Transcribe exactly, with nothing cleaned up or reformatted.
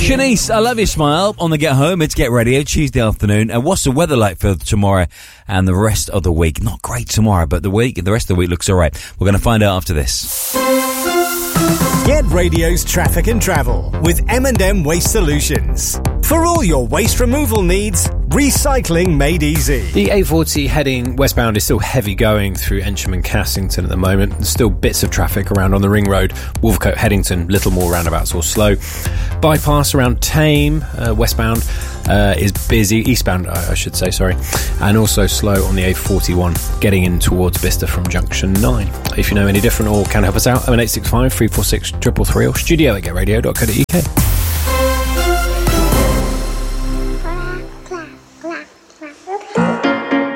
Shanice, I love your smile. On the Get Home, it's Get Radio, Tuesday afternoon. And what's the weather like for tomorrow and the rest of the week? Not great tomorrow, but the week, the rest of the week looks all right. We're going to find out after this. Get Radio's Traffic and Travel with M and M Waste Solutions. For all your waste removal needs, recycling made easy. The A forty heading westbound is still heavy going through Ensham and Cassington at the moment. There's still bits of traffic around on the Ring Road, Wolvercote, Headington, Littlemore roundabouts or slow. Bypass around Tame, uh, westbound, uh, is busy. Eastbound, I, I should say, sorry. And also slow on the A forty-one, getting in towards Bicester from Junction nine. If you know any different or can help us out, oh eight six five, three four six, three three three or studio at get radio dot co dot uk.